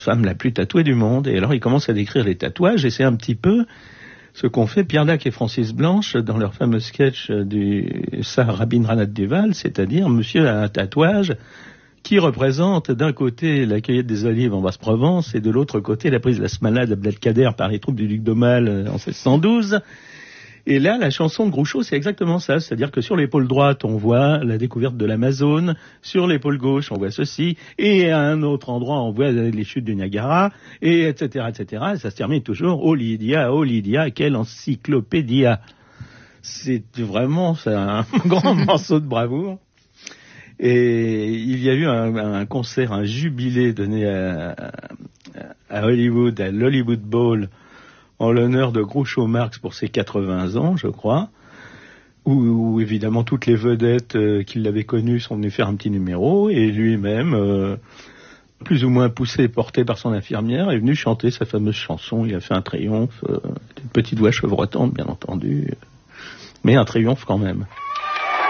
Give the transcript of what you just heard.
femme la plus tatouée du monde. Et alors il commence à décrire les tatouages, et c'est un petit peu ce qu'ont fait Pierre Dac et Francis Blanche dans leur fameux sketch du Sar Rabindranath Duval, c'est-à-dire monsieur a un tatouage qui représente d'un côté la cueillette des olives en Basse-Provence et de l'autre côté la prise de la Smala d'Abdelkader par les troupes du duc d'Aumale en 1612. Et là, la chanson de Groucho, c'est exactement ça. C'est-à-dire que sur l'épaule droite, on voit la découverte de l'Amazone. Sur l'épaule gauche, on voit ceci. Et à un autre endroit, on voit les chutes du Niagara. Et etc., etc. Et ça se termine toujours. Oh Lydia, quelle encyclopédia. C'est vraiment un grand morceau de bravoure. Et il y a eu un concert, un jubilé donné à Hollywood, à l'Hollywood Bowl, en l'honneur de Groucho Marx pour ses 80 ans, je crois, où évidemment toutes les vedettes qui l'avaient connu sont venues faire un petit numéro, et lui-même, plus ou moins poussé et porté par son infirmière, est venu chanter sa fameuse chanson. Il a fait un triomphe, une petite voix chevrotante, bien entendu, mais un triomphe quand même.